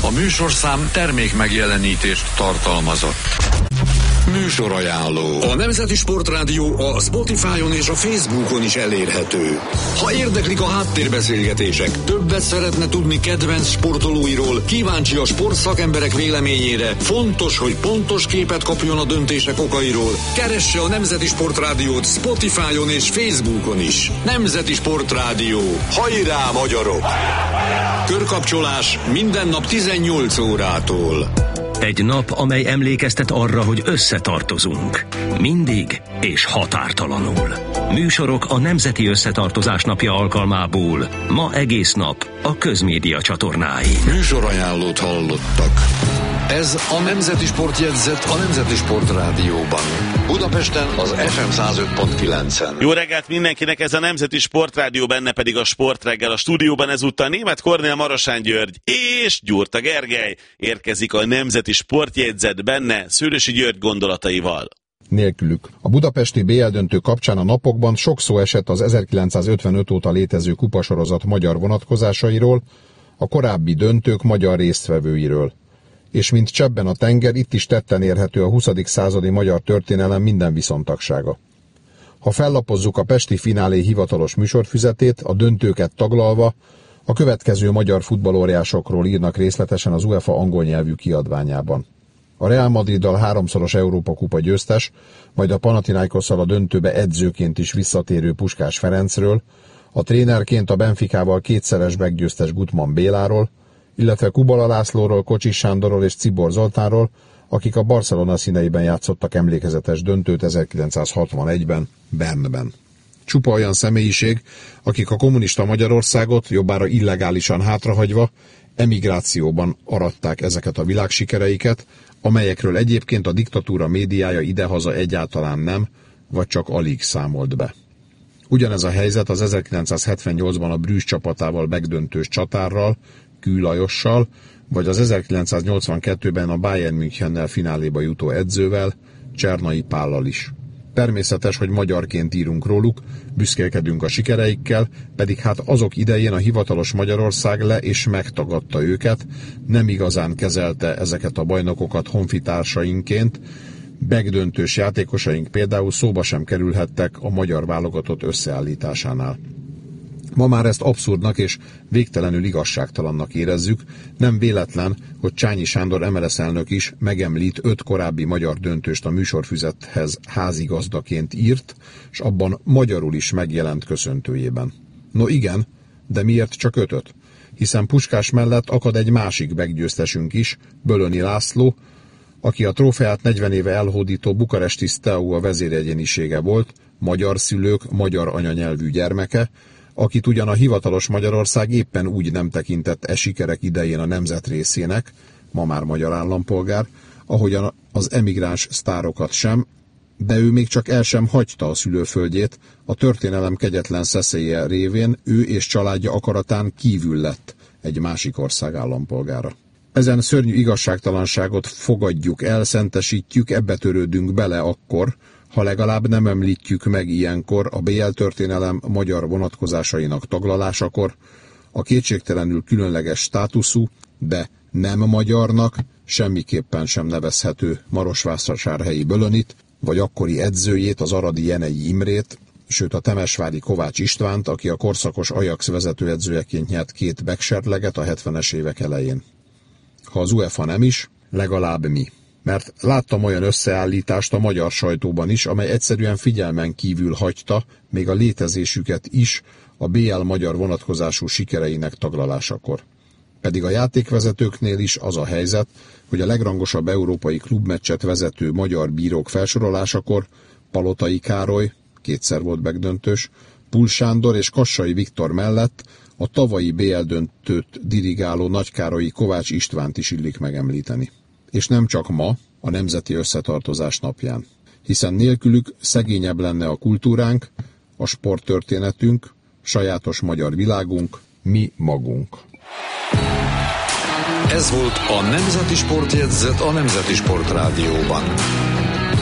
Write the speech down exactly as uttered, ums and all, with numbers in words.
A műsorszám termék megjelenítést tartalmazott. Műsorajánló. A Nemzeti Sportrádió a Spotify-on és a Facebookon is elérhető. Ha érdeklik a háttérbeszélgetések, többet szeretne tudni kedvenc sportolóiról, kíváncsi a sportszakemberek véleményére, fontos, hogy pontos képet kapjon a döntések okairól, keresse a Nemzeti Sportrádiót Spotify-on és Facebookon is. Nemzeti Sportrádió. Hajrá, magyarok! Körkapcsolás minden nap tizennyolc órától. Egy nap, amely emlékeztet arra, hogy összetartozunk. Mindig és határtalanul. Műsorok a Nemzeti Összetartozás napja alkalmából. Ma egész nap a Közmédia csatornái. Műsorajánlót hallottak. Ez a Nemzeti Sportjegyzet a Nemzeti Sportrádióban. Budapesten az ef em száz öt pont kilencen. Jó reggelt mindenkinek, ez a Nemzeti Sportrádió, benne pedig a Sportreggel. A stúdióban ezúttal Németh Kornél, Marosán György és Gyurta Gergely. Érkezik a Nemzeti Sportjegyzet, benne Szőrösi György gondolataival. Nélkülük. A budapesti bé el döntő kapcsán a napokban sok szó esett az ezerkilencszázötvenöt óta létező kupasorozat magyar vonatkozásairól, a korábbi döntők magyar résztvevőiről. És mint csebben a tenger, itt is tetten érhető a huszadik századi magyar történelem minden viszontagsága. Ha fellapozzuk a pesti finálé hivatalos műsorfüzetét, a döntőket taglalva, a következő magyar futballóriásokról írnak részletesen az UEFA angol nyelvű kiadványában. A Real Madriddal háromszoros Európa-kupa győztes, majd a Panathinaikosszal a döntőbe edzőként is visszatérő Puskás Ferencről, a trénerként a Benficával kétszeres meggyőztes Gutmann Béláról, illetve Kubala Lászlóról, Kocsis Sándorról és Czibor Zoltánról, akik a Barcelona színeiben játszottak emlékezetes döntőt ezerkilencszázhatvanegyben, Bernben. Csupa olyan személyiség, akik a kommunista Magyarországot, jobbára illegálisan hátrahagyva, emigrációban aratták ezeket a világsikereiket, amelyekről egyébként a diktatúra médiája idehaza egyáltalán nem, vagy csak alig számolt be. Ugyanez a helyzet az ezerkilencszázhetvennyolcban a Brüssz csapatával megdöntős csatárral, Kű Lajossal, vagy az ezerkilencszáznyolcvankettőben a Bayern Münchennel fináléba jutó edzővel, Csernai Pállal is. Természetes, hogy magyarként írunk róluk, büszkélkedünk a sikereikkel, pedig hát azok idején a hivatalos Magyarország le és megtagadta őket, nem igazán kezelte ezeket a bajnokokat honfitársainként, megdöntős játékosaink például szóba sem kerülhettek a magyar válogatott összeállításánál. Ma már ezt abszurdnak és végtelenül igazságtalannak érezzük, nem véletlen, hogy Csányi Sándor em el es elnök is megemlít öt korábbi magyar döntőst a műsorfüzethez házigazdaként írt, és abban magyarul is megjelent köszöntőjében. No igen, de miért csak ötöt? Hiszen Puskás mellett akad egy másik meggyőztesünk is, Bölöni László, aki a trófeát negyven éve elhódító bukaresti Steaua vezéregyénisége volt, magyar szülők, magyar anyanyelvű gyermeke, akit ugyan a hivatalos Magyarország éppen úgy nem tekintett e sikerek idején a nemzet részének, ma már magyar állampolgár, ahogyan az emigráns sztárokat sem, de ő még csak el sem hagyta a szülőföldjét, a történelem kegyetlen szeszélye révén ő és családja akaratán kívül lett egy másik ország állampolgára. Ezen szörnyű igazságtalanságot fogadjuk el, szentesítjük, ebbe törődünk bele akkor, ha legalább nem említjük meg ilyenkor a bé el történelem magyar vonatkozásainak taglalásakor, a kétségtelenül különleges státuszú, de nem magyarnak, semmiképpen sem nevezhető Marosvásárhelyi Bölönit, vagy akkori edzőjét, az aradi Jenei Imrét, sőt a temesvári Kovács Istvánt, aki a korszakos Ajax vezetőedzőjeként nyert két bekserleget a hetvenes évek elején. Ha az UEFA nem is, legalább mi. Mert láttam olyan összeállítást a magyar sajtóban is, amely egyszerűen figyelmen kívül hagyta még a létezésüket is a bé el magyar vonatkozású sikereinek taglalásakor. Pedig a játékvezetőknél is az a helyzet, hogy a legrangosabb európai klubmeccset vezető magyar bírók felsorolásakor Palotai Károly, kétszer volt megdöntős, Pul Sándor és Kassai Viktor mellett a tavalyi bé el döntőt dirigáló nagykárolyi Kovács Istvánt is illik megemlíteni. És nem csak ma, a Nemzeti Összetartozás napján, hiszen nélkülük szegényebb lenne a kultúránk, a sporttörténetünk, sajátos magyar világunk, mi magunk. Ez volt a Nemzeti Sportjegyzet a Nemzeti Sportrádióban.